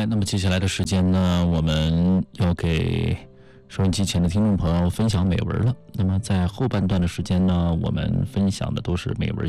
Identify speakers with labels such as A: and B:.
A: 那么接下来的时间呢，我们要给收音机前的听众朋友分享美文了。那么在后半段的时间呢，我们分享的都是美文